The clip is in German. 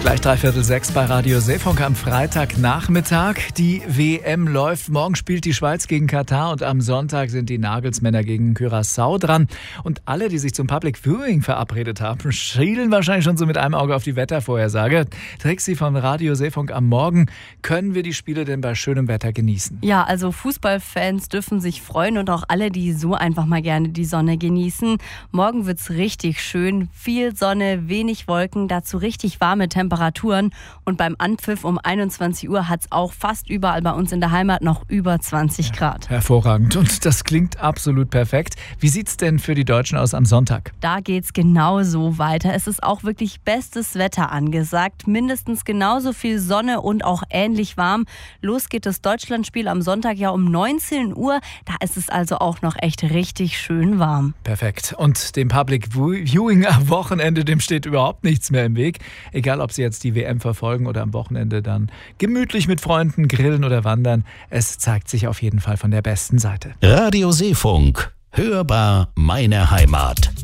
Gleich 5:45 bei Radio Seefunk am Freitagnachmittag. Die WM läuft. Morgen spielt die Schweiz gegen Katar und am Sonntag sind die Nagelsmänner gegen Curaçao dran. Und alle, die sich zum Public Viewing verabredet haben, schielen wahrscheinlich schon so mit einem Auge auf die Wettervorhersage. Trixi von Radio Seefunk am Morgen. Können wir die Spiele denn bei schönem Wetter genießen? Ja, also Fußballfans dürfen sich freuen und auch alle, die so einfach mal gerne die Sonne genießen. Morgen wird's richtig schön. Viel Sonne, wenig Wolken, dazu richtig warme Temperaturen. Und beim Anpfiff um 21 Uhr hat es auch fast überall bei uns in der Heimat noch über 20 Grad. Hervorragend. Und das klingt absolut perfekt. Wie sieht's denn für die Deutschen aus am Sonntag? Da geht's genauso weiter. Es ist auch wirklich bestes Wetter angesagt. Mindestens genauso viel Sonne und auch ähnlich warm. Los geht das Deutschlandspiel am Sonntag ja um 19 Uhr. Da ist es also auch noch echt richtig schön warm. Perfekt. Und dem Public Viewing am Wochenende, dem steht überhaupt nichts mehr im Weg. Egal, ob Sie jetzt die WM verfolgen oder am Wochenende dann gemütlich mit Freunden grillen oder wandern. Es zeigt sich auf jeden Fall von der besten Seite. Radio Seefunk. Hörbar meine Heimat.